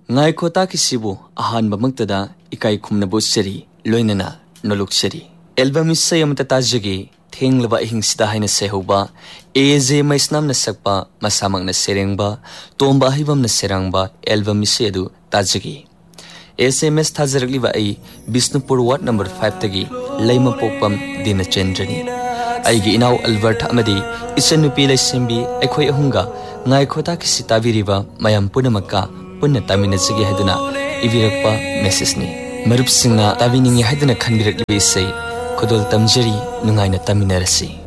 ngai khota ki sibu ahan bamangtada ikai khumna bu seri loinana noluk seri album isay amta tajagi thenglaba hingsida haina sehoba AJ maisnam na sakpa masamang na serengba tomba hibam na serangba album isay adu tajagi SMS thajaragli ba ai Bisnupur Ward number 5 tagi Laima Pokpam Dinachendrani aigi inaw Albert amadi isanupi laisembi aikhoi ahunga ngai khota ki sitabiriba mayam punamakka punna taminachigi haduna ivirakpa message ni marup singna tabiningi haduna khanbirakli isai khodol tamjari nungaina taminarasi